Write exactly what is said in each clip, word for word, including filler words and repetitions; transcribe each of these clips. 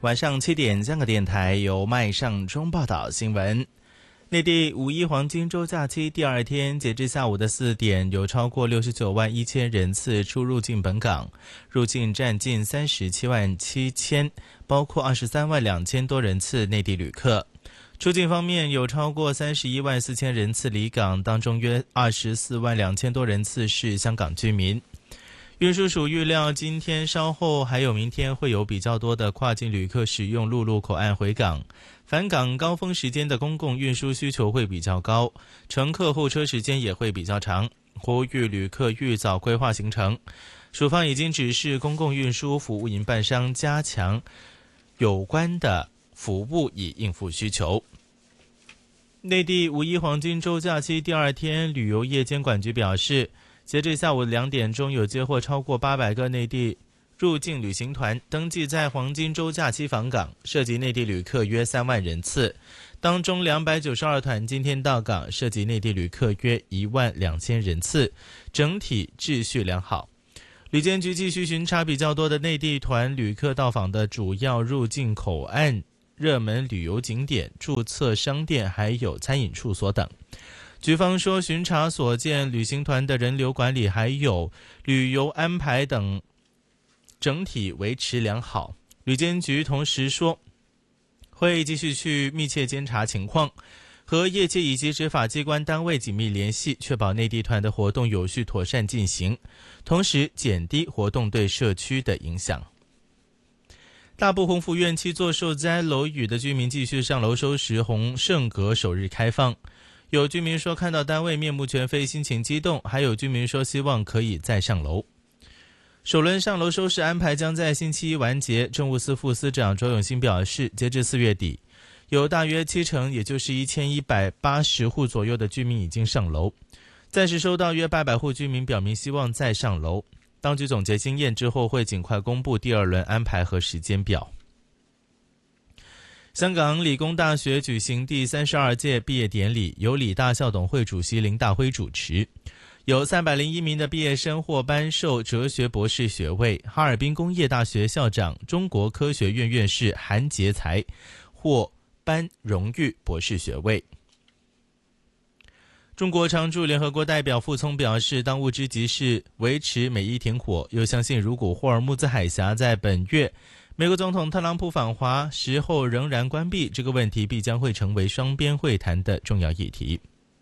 晚上七点，香港电台由麦尚中报道新闻。内地五一黄金周假期第二天，截至下午的四点，有超过六十九万一千人次出入境本港，入境占近三十七万七千，包括二十三万两千多人次内地旅客。出境方面，有超过三十一万四千人次离港，当中约二十四万两千多人次是香港居民。运输署预料，今天稍后还有明天会有比较多的跨境旅客使用陆路口岸回港，返港高峰时间的公共运输需求会比较高，乘客候车时间也会比较长，呼吁旅客预早规划行程。署方已经指示公共运输服务营办商加强有关的服务，以应付需求。内地五一黄金周假期第二天，旅游业监管局表示，截至下午两点钟，有接获超过八百个内地入境旅行团登记在黄金周假期访港，涉及内地旅客约三万人次，当中两百九十二团今天到港，涉及内地旅客约一万两千人次，整体秩序良好。旅监局继续巡查比较多的内地团旅客到访的主要入境口岸、热门旅游景点、注册商店还有餐饮处所等。局方说，巡查所见旅行团的人流管理还有旅游安排等整体维持良好。旅监局同时说，会继续去密切监察情况，和业界以及执法机关单位紧密联系，确保内地团的活动有序妥善进行，同时减低活动对社区的影响。大埔宏福苑七座受灾楼宇的居民继续上楼收拾洪圣阁首日开放。有居民说看到单位面目全非，心情激动，还有居民说希望可以再上楼。首轮上楼收拾安排将在星期一完结。政务司副司长周永新表示，截至四月底，有大约七成，也就是一千一百八十户左右的居民已经上楼，暂时收到约八百户居民表明希望再上楼。当局总结经验之后，会尽快公布第二轮安排和时间表。香港理工大学举行第三十二届毕业典礼，由理大校董会主席林大辉主持，有三百零一名的毕业生获颁授哲学博士学位。哈尔滨工业大学校长、中国科学院院士韩杰才获颁荣誉博士学位。中国常驻联合国代表傅聪表示，当务之急是维持美伊停火，又相信如果霍尔木兹海峡在本月美国总统特朗普访华时候仍然关闭，这个问题必将会成为双边会谈的重要议题。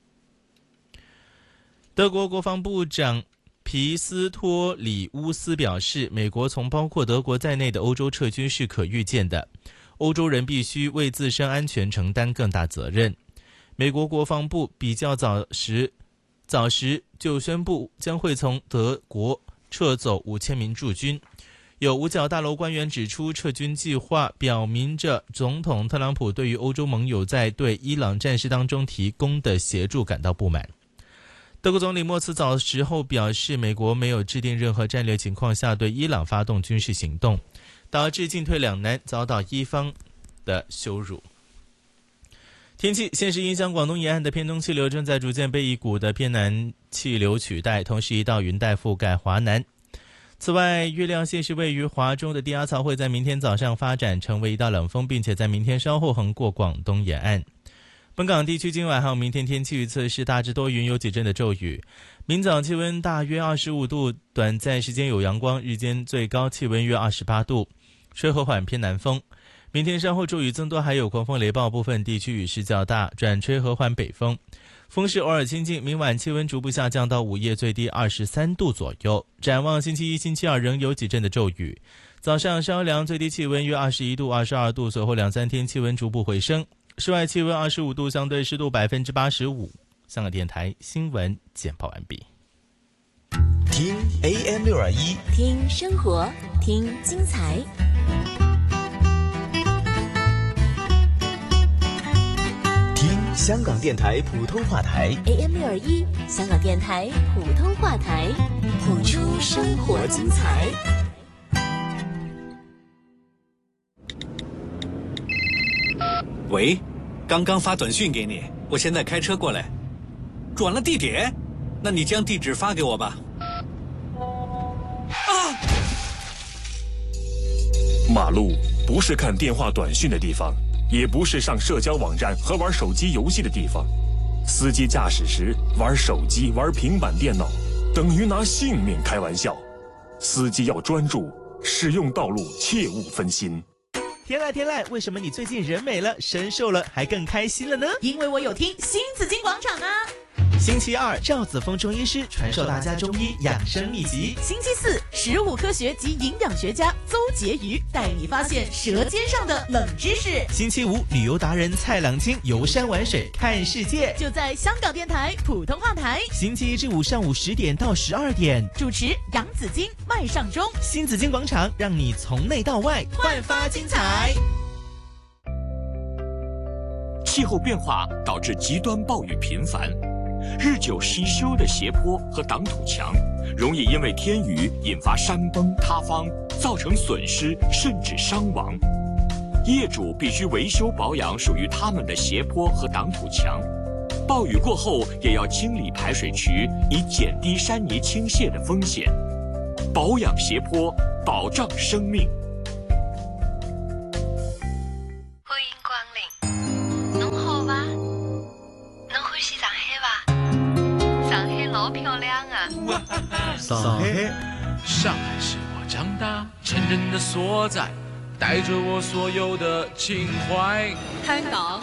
德国国防部长皮斯托里乌斯表示，美国从包括德国在内的欧洲撤军是可预见的，欧洲人必须为自身安全承担更大责任。美国国防部比较早时早时就宣布将会从德国撤走五千名驻军。有五角大楼官员指出，撤军计划表明着总统特朗普对于欧洲盟友在对伊朗战事当中提供的协助感到不满。德国总理默茨早时候表示，美国没有制定任何战略情况下对伊朗发动军事行动，导致进退两难，遭到伊方的羞辱。天气，现时影响广东沿岸的偏东气流正在逐渐被一股的偏南气流取代，同时一道云带覆盖华南。此外，预料现时位于华中的低压槽会在明天早上发展成为一道冷锋，并且在明天稍后横过广东沿岸。本港地区今晚还有明天天气预测是大致多云，有几阵的骤雨。明早气温大约二十五度，短暂时间有阳光，日间最高气温约二十八度，吹和缓偏南风。明天稍后骤雨增多，还有狂风雷暴，部分地区雨势较大，转吹和缓北风，风势偶尔清劲。明晚气温逐步下降到午夜最低二十三度左右。展望星期一、星期二仍有几阵的骤雨，早上稍凉，最低气温约二十一度、二十二度，随后两三天气温逐步回升。室外气温二十五度，相对湿度百分之八十五。香港电台新闻简报完毕。 听 A M 六二一， 听生活，听精彩。 听香港电台普通话台 A M 六二一，香港电台普通话台，谱出生活精彩。 喂，刚刚发短信给你，我现在开车过来。转了地点？那你将地址发给我吧。啊！ 马路不是看电话短讯的地方，也不是上社交网站和玩手机游戏的地方。司机驾驶时玩手机、玩平板电脑，等于拿性命开玩笑。司机要专注，使用道路切勿分心。 天籁天籁，为什么你最近人美了、身瘦了，还更开心了呢？ 因为我有听新紫金广场啊。 星期二，赵子峰中医师传授大家中医养生秘籍。 星期四，食物科学及营养学家邹婕妤带你发现舌尖上的冷知识。 星期五，旅游达人蔡朗金游山玩水看世界， 就在香港电台普通话台。 星期一至五上午十点到十二点， 主持杨紫金、麦尚中。 新紫金广场让你从内到外焕发精彩。 气候变化导致极端暴雨频繁。日久失修的斜坡和挡土墙，容易因为天雨引发山崩塌方，造成损失甚至伤亡。业主必须维修保养属于他们的斜坡和挡土墙。暴雨过后也要清理排水渠，以减低山泥倾泻的风险。保养斜坡，保障生命。 欢迎光临，侬好吗？侬欢喜上海伐？上海老漂亮啊！ 上海，上海是我长大成人的所在，带着我所有的情怀。 香港